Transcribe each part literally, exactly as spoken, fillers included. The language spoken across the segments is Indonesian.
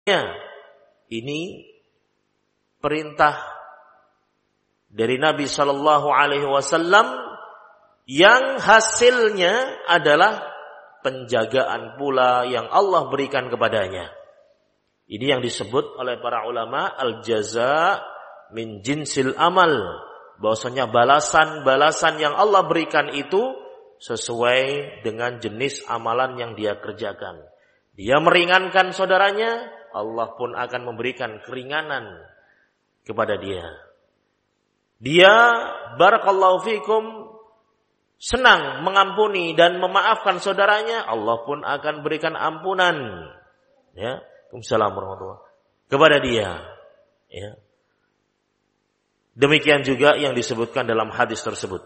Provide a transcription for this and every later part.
Ini perintah dari Nabi Shallallahu Alaihi Wasallam yang hasilnya adalah penjagaan pula yang Allah berikan kepadanya. Ini yang disebut oleh para ulama al-jaza min jinsil amal, bahwasanya balasan-balasan yang Allah berikan itu sesuai dengan jenis amalan yang dia kerjakan. Dia meringankan saudaranya, Allah pun akan memberikan keringanan kepada dia. Dia barakallahu fikum senang mengampuni dan memaafkan saudaranya, Allah pun akan berikan ampunan. Ya, Assalamualaikum warahmatullahi wabarakatuh kepada dia. Ya. Demikian juga yang disebutkan dalam hadis tersebut.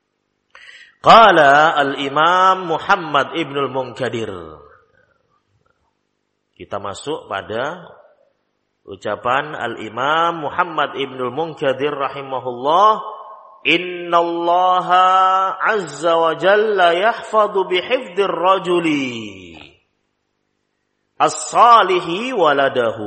Qala al-Imam Muhammad ibnul Munkadir. Kita masuk pada ucapan al-Imam Muhammad ibnul Munkadir rahimahullah. Innallaha azza wa jalla yahfadhu bihifdzir rajuli as-salihi waladahu.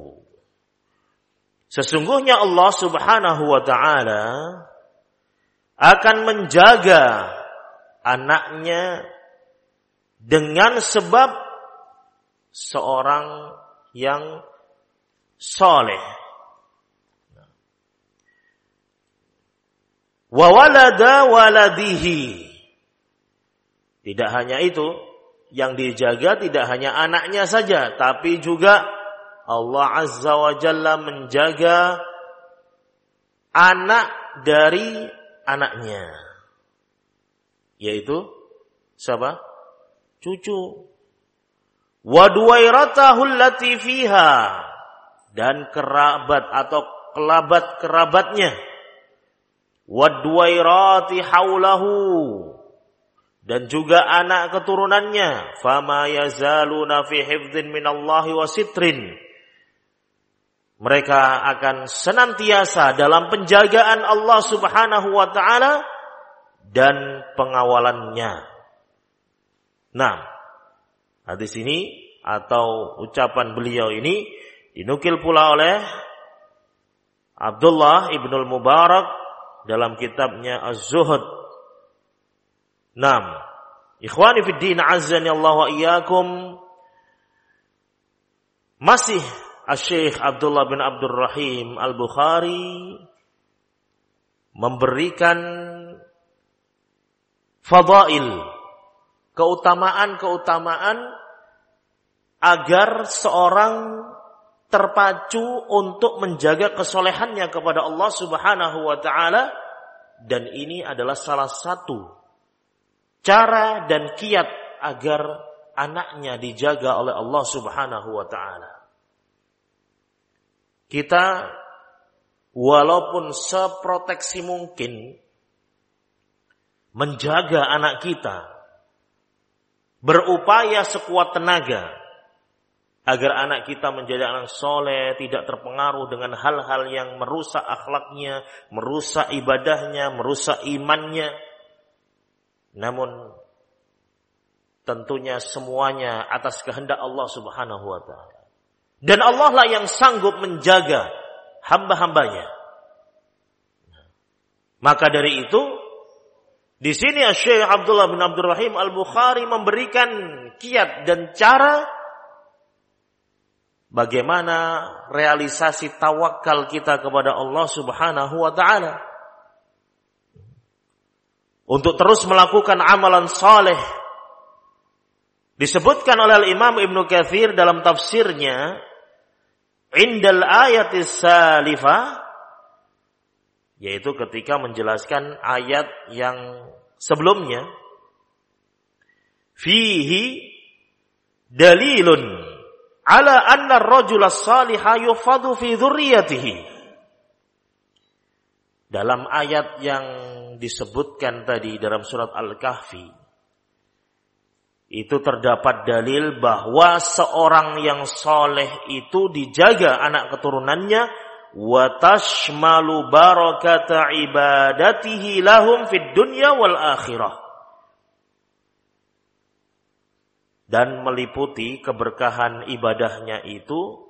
Sesungguhnya Allah subhanahu wa ta'ala akan menjaga anaknya dengan sebab seorang yang saleh. Wa walada waladihi. Tidak hanya itu, yang dijaga tidak hanya anaknya saja, tapi juga Allah Azza wa Jalla menjaga anak dari anaknya. Yaitu siapa? Cucu. Wa duwairatahu allati fiha, dan kerabat atau kerabat-kerabatnya. Wa duwairati haulahu, dan juga anak keturunannya. Fama yazaluna fi hifdzin minallahi wa sitrin. Mereka akan senantiasa dalam penjagaan Allah Subhanahu wa taala dan pengawalannya. Nah, hadis ini atau ucapan beliau ini dinukil pula oleh Abdullah ibnul Mubarak dalam kitabnya Az-Zuhud. Naam, ikhwani fid din azzani Allah wa iyyakum, masih Asy-Syaikh Abdullah bin Abdul Rahim Al-Bukhari memberikan fadail, keutamaan-keutamaan agar seorang terpacu untuk menjaga kesolehannya kepada Allah Subhanahu wa taala, dan ini adalah salah satu cara dan kiat agar anaknya dijaga oleh Allah Subhanahu wa taala. Kita walaupun seproteksi mungkin menjaga anak kita, berupaya sekuat tenaga agar anak kita menjadi anak soleh, tidak terpengaruh dengan hal-hal yang merusak akhlaknya, merusak ibadahnya, merusak imannya. Namun tentunya semuanya atas kehendak Allah Subhanahu wa taala. Dan Allah lah yang sanggup menjaga hamba-hambanya. Maka dari itu, di sini Syekh Abdullah bin Abdul Rahim Al-Bukhari memberikan kiat dan cara bagaimana realisasi tawakal kita kepada Allah Subhanahu wa taala. Untuk terus melakukan amalan saleh. Disebutkan oleh Imam Ibnu Katsir dalam tafsirnya, indal ayatis salifah, yaitu ketika menjelaskan ayat yang sebelumnya, fihi dalilun ala anna ar-rajula as-saliha yufadu fi dzurriyyatihi. Dalam ayat yang disebutkan tadi dalam surat Al-Kahfi, itu terdapat dalil bahwa seorang yang soleh itu dijaga anak keturunannya, wa tashmalu barakata ibadatihi lahum fid dunya wal akhirah, dan meliputi keberkahan ibadahnya itu